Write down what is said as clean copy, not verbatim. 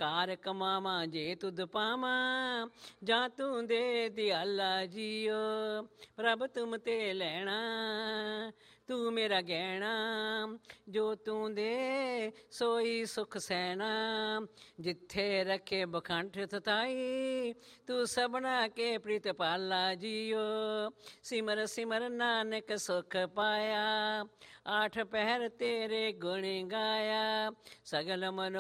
ਕਾਰ ਕਮਾਵਾਂ ਜੇ ਤੁਧ ਪਾਵਾਂ, ਜਾਂ ਤੂੰ ਦੇ ਦਿਆਲਾ ਜੀਓ। ਪ੍ਰਭ ਤੁਮ ਤੇ ਲੈਣਾ, ਤੂੰ ਮੇਰਾ ਗਹਿਣਾ, ਜੋ ਤੂੰ ਦੇ ਸੋਈ ਸੁਖ ਸੈਨਾ। ਜਿੱਥੇ ਰੱਖੇ ਬਖੰਡ ਥਾਈ, ਤੂੰ ਸਭਨਾ ਕੇ ਪ੍ਰੀਤ ਪਾਲਾ ਜੀਓ। ਸਿਮਰ ਸਿਮਰ ਨਾਨਕ ਸੁਖ ਪਾਇਆ, ਆਠ ਪਹਿਰ ਤੇਰੇ ਗੁਣ ਗਾਇਆ। ਸਗਲ ਮਨੋ